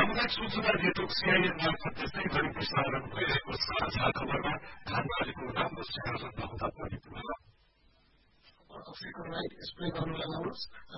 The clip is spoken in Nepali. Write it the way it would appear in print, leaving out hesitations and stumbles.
सामुदायिक सूचना नेटवर्क सीआईएन मार्फत त्यस्तै गरी प्रसारण भइरहेको साझा खबरमा धनबालीको राम्रो सेवा नहुँदा पनि पुनः अफिसको राइट एक्सप्लेन गर्न लगाउनुहोस्